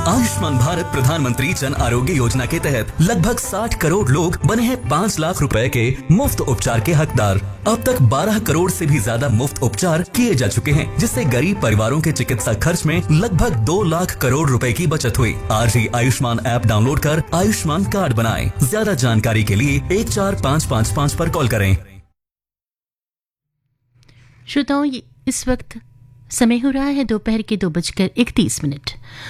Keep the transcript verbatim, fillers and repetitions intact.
आयुष्मान भारत प्रधानमंत्री जन आरोग्य योजना के तहत लगभग साठ करोड़ लोग बने हैं पाँच लाख रुपए के मुफ्त उपचार के हकदार। अब तक बारह करोड़ से भी ज्यादा मुफ्त उपचार किए जा चुके हैं, जिससे गरीब परिवारों के चिकित्सा खर्च में लगभग दो लाख करोड़ रुपए की बचत हुई। आज ही आयुष्मान ऐप डाउनलोड कर आयुष्मान कार्ड बनाएं। ज्यादा जानकारी के लिए एक चार पाँच पाँच पाँच पर कॉल करें। श्रोताओं, इस वक्त समय हो रहा है दोपहर के दो बजकर इकतीस मिनट।